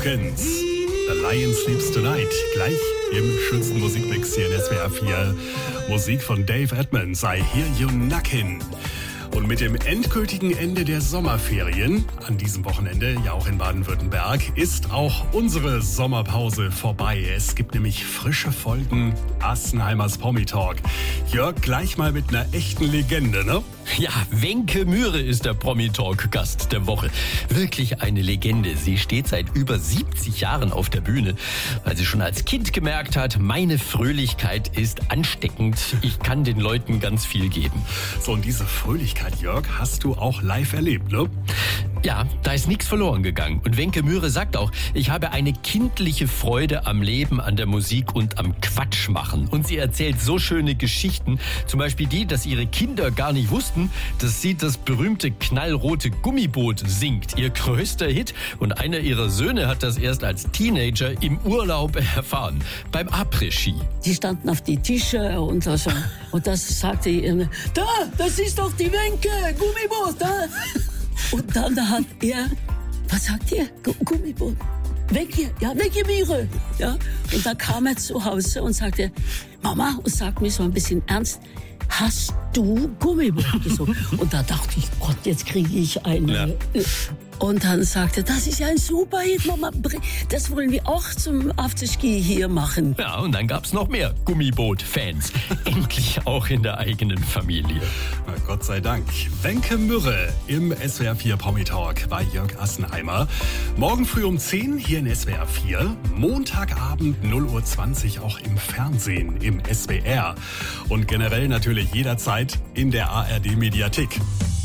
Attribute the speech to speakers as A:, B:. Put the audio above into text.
A: kennt's. The Lion Sleeps Tonight. Gleich im schönsten Musikmix hier in SWR 4. Musik von Dave Edmunds, I Hear You Knockin'. Und mit dem endgültigen Ende der Sommerferien, an diesem Wochenende, ja auch in Baden-Württemberg, ist auch unsere Sommerpause vorbei. Es gibt nämlich frische Folgen Assenheimers Promi Talk. Jörg, gleich mal mit einer echten Legende, ne?
B: Ja, Wenke Mühre ist der Promi-Talk-Gast der Woche. Wirklich eine Legende. Sie steht seit über 70 Jahren auf der Bühne, weil sie schon als Kind gemerkt hat, meine Fröhlichkeit ist ansteckend. Ich kann den Leuten ganz viel geben.
A: So, und diese Fröhlichkeit, Jörg, hast du auch live erlebt, ne?
B: Ja, da ist nichts verloren gegangen. Und Wenke Mühre sagt auch, ich habe eine kindliche Freude am Leben, an der Musik und am Quatsch machen. Und sie erzählt so schöne Geschichten. Zum Beispiel die, dass ihre Kinder gar nicht wussten, dass sie das berühmte knallrote Gummiboot singt. Ihr größter Hit. Und einer ihrer Söhne hat das erst als Teenager im Urlaub erfahren. Beim Après-Ski.
C: Die standen auf die Tische und so. Und das sagte ihr, da, das ist doch die Wenke, Gummiboot, da. Und dann hat er, was sagt ihr? Gummiboot. Weg hier, ja, weg hier, Mühre. Ja. Und dann kam er zu Hause und sagte, Mama, und sagt mir so ein bisschen ernst, hast du Gummiboot gesungen? Und da dachte ich, Gott, jetzt kriege ich eine. Ja. Und dann sagte er, das ist ja ein super Hit, Mama, das wollen wir auch zum Afterski hier machen.
B: Ja, und dann gab's noch mehr Gummiboot-Fans. Endlich auch in der eigenen Familie.
A: Na, Gott sei Dank. Wenke Mühre im SWR 4 Promi Talk bei Jörg Assenheimer. Morgen früh um 10 hier in SWR 4. Montagabend 0:20 Uhr auch im Fernsehen im SWR. Und generell natürlich jederzeit in der ARD Mediathek.